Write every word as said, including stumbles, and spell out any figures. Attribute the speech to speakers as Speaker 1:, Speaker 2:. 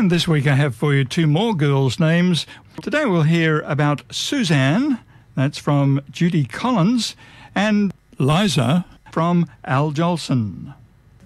Speaker 1: And this week I have for you two more girls' names. Today we'll hear about Suzanne, that's from Judy Collins, and Liza from Al Jolson.